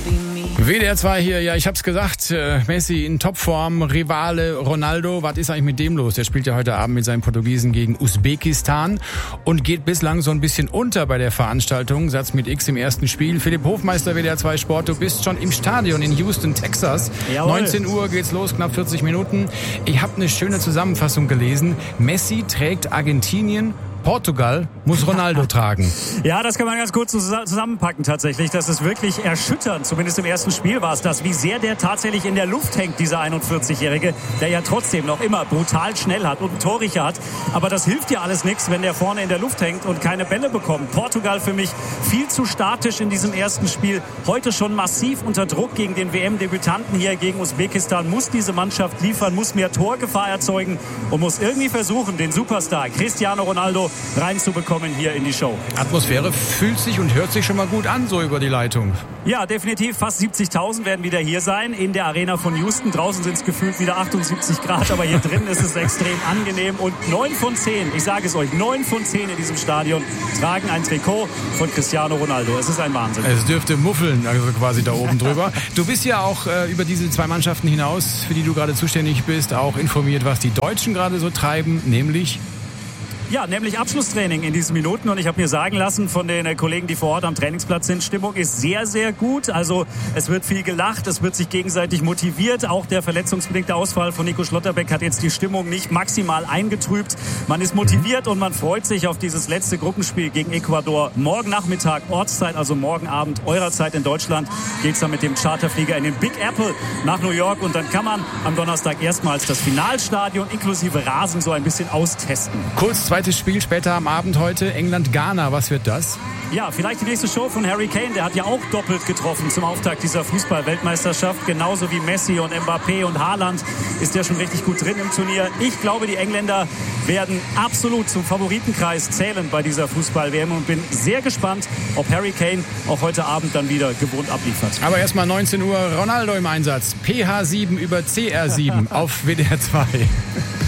WDR 2 hier, ja, ich hab's gesagt, Messi in Topform, Rivale Ronaldo, was ist eigentlich mit dem los? Der spielt ja heute Abend mit seinen Portugiesen gegen Usbekistan und geht bislang so ein bisschen unter bei der Veranstaltung. Satz mit X im ersten Spiel. Philipp Hofmeister, WDR 2 Sport, du bist schon im Stadion in Houston, Texas. Jawohl. 19 Uhr geht's los, knapp 40 Minuten. Ich habe eine schöne Zusammenfassung gelesen. Messi trägt Argentinien, Portugal muss Ronaldo tragen. Ja, das kann man ganz kurz zusammenpacken tatsächlich. Das ist wirklich erschütternd. Zumindest im ersten Spiel war es das, wie sehr der tatsächlich in der Luft hängt, dieser 41-Jährige, der ja trotzdem noch immer brutal schnell hat und einen Torriecher hat. Aber das hilft ja alles nichts, wenn der vorne in der Luft hängt und keine Bälle bekommt. Portugal für mich viel zu statisch in diesem ersten Spiel. Heute schon massiv unter Druck gegen den WM-Debütanten hier gegen Usbekistan. Muss diese Mannschaft liefern, muss mehr Torgefahr erzeugen und muss irgendwie versuchen, den Superstar Cristiano Ronaldo reinzubekommen hier in die Show. Atmosphäre fühlt sich und hört sich schon mal gut an, so über die Leitung. Ja, definitiv. Fast 70.000 werden wieder hier sein in der Arena von Houston. Draußen sind es gefühlt wieder 78 Grad, aber hier drin ist es extrem angenehm. Und 9 von 10, ich sage es euch, 9 von 10 in diesem Stadion tragen ein Trikot von Cristiano Ronaldo. Es ist ein Wahnsinn. Es dürfte muffeln, also quasi da oben drüber. Du bist ja auch über diese zwei Mannschaften hinaus, für die du gerade zuständig bist, auch informiert, was die Deutschen gerade so treiben, nämlich Abschlusstraining in diesen Minuten. Und ich habe mir sagen lassen von den Kollegen, die vor Ort am Trainingsplatz sind, Stimmung ist sehr, sehr gut. Also es wird viel gelacht, es wird sich gegenseitig motiviert. Auch der verletzungsbedingte Ausfall von Nico Schlotterbeck hat jetzt die Stimmung nicht maximal eingetrübt. Man ist motiviert und man freut sich auf dieses letzte Gruppenspiel gegen Ecuador. Morgen Nachmittag Ortszeit, also morgen Abend eurer Zeit in Deutschland, geht es dann mit dem Charterflieger in den Big Apple nach New York. Und dann kann man am Donnerstag erstmals das Finalstadion inklusive Rasen so ein bisschen austesten. Kurz zweites Spiel später am Abend heute, England-Ghana. Was wird das? Ja, vielleicht die nächste Show von Harry Kane. Der hat ja auch doppelt getroffen zum Auftakt dieser Fußball-Weltmeisterschaft. Genauso wie Messi und Mbappé und Haaland ist ja schon richtig gut drin im Turnier. Ich glaube, die Engländer werden absolut zum Favoritenkreis zählen bei dieser Fußball-WM und bin sehr gespannt, ob Harry Kane auch heute Abend dann wieder gewohnt abliefert. Aber erstmal 19 Uhr, Ronaldo im Einsatz. PH7 über CR7 auf WDR 2.